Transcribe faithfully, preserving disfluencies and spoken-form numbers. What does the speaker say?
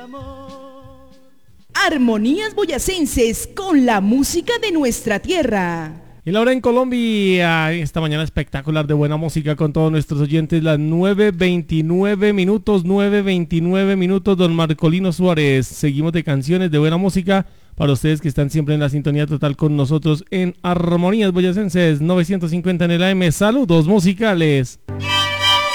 Armonías boyacenses con la música de nuestra tierra. Y la hora en Colombia, esta mañana espectacular de buena música con todos nuestros oyentes, las nueve veintinueve minutos, nueve veintinueve minutos, don Marcolino Suárez. Seguimos de canciones de buena música para ustedes que están siempre en la sintonía total con nosotros en Armonías Boyacenses novecientos cincuenta en el A M. Saludos musicales.